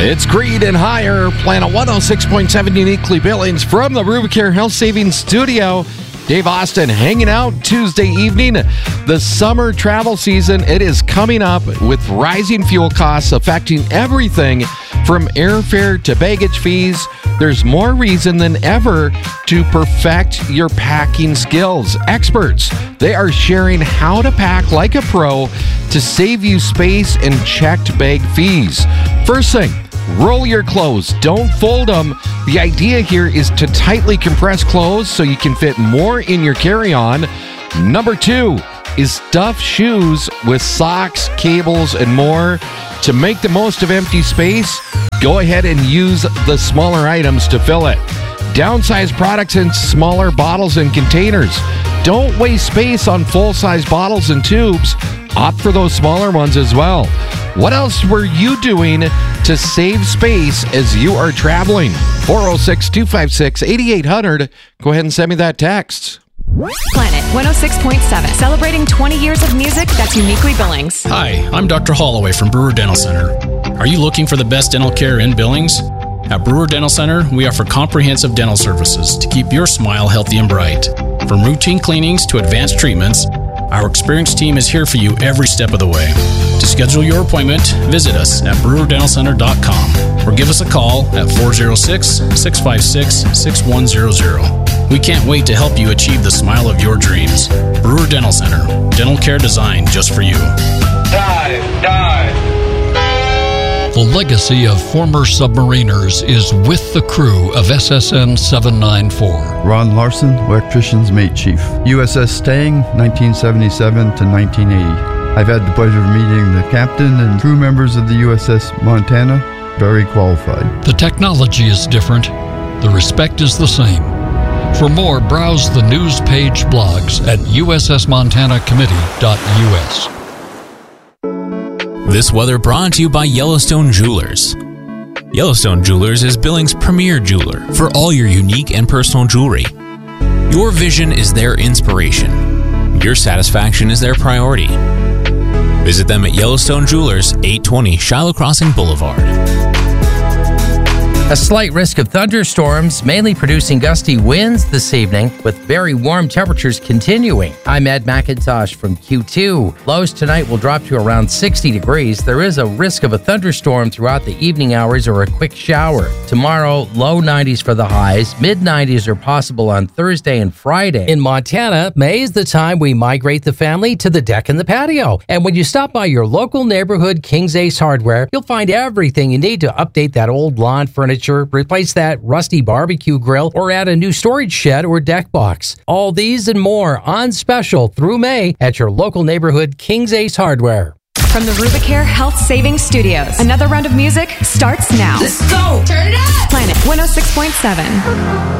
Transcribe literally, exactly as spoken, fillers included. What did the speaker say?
It's Creed and Higher, Planet one oh six point seven Uniquely Billings from the Rubicare Health Savings Studio. Dave Austin hanging out Tuesday evening. The summer travel season, it is coming up with rising fuel costs affecting everything from airfare to baggage fees. There's more reason than ever to perfect your packing skills. Experts, they are sharing how to pack like a pro to save you space and checked bag fees. First thing, roll your clothes. Don't fold them. The idea here is to tightly compress clothes so you can fit more in your carry-on. Number two is stuff shoes with socks, cables, and more. To make the most of empty space, go ahead and use the smaller items to fill it. Downsize products in smaller bottles and containers. Don't waste space on full-size bottles and tubes. Opt for those smaller ones as well. What else were you doing to save space as you are traveling? four oh six, two five six, eight eight hundred. Go ahead and send me that text. Planet one oh six point seven, celebrating twenty years of music that's uniquely Billings. Hi, I'm Doctor Holloway from Brewer Dental Center. Are you looking for the best dental care in Billings? At Brewer Dental Center, we offer comprehensive dental services to keep your smile healthy and bright. From routine cleanings to advanced treatments, our experienced team is here for you every step of the way. To schedule your appointment, visit us at brewer dental center dot com or give us a call at four oh six, six five six, six one zero zero. We can't wait to help you achieve the smile of your dreams. Brewer Dental Center, dental care designed just for you. Dive, dive. The legacy of former submariners is with the crew of S S N seven ninety-four. Ron Larson, Electrician's Mate Chief. U S S Stang, nineteen seventy-seven to nineteen eighty. I've had the pleasure of meeting the captain and crew members of the U S S Montana. Very qualified. The technology is different. The respect is the same. For more, browse the news page blogs at U S S Montana Committee dot U S. This weather brought to you by Yellowstone Jewelers. Yellowstone Jewelers is Billings' premier jeweler for all your unique and personal jewelry. Your vision is their inspiration. Your satisfaction is their priority. Visit them at Yellowstone Jewelers, eight twenty Shiloh Crossing Boulevard. A slight risk of thunderstorms, mainly producing gusty winds this evening, with very warm temperatures continuing. I'm Ed McIntosh from Q two. Lows tonight will drop to around sixty degrees. There is a risk of a thunderstorm throughout the evening hours or a quick shower. Tomorrow, low nineties for the highs. mid nineties are possible on Thursday and Friday. In Montana, May is the time we migrate the family to the deck and the patio. And when you stop by your local neighborhood King's Ace Hardware, you'll find everything you need to update that old lawn furniture, replace that rusty barbecue grill, or add a new storage shed or deck box. All these and more on special through May at your local neighborhood King's Ace Hardware. From the Rubicare Health Savings Studios, another round of music starts now. Let's go! Turn it up! Planet one oh six point seven.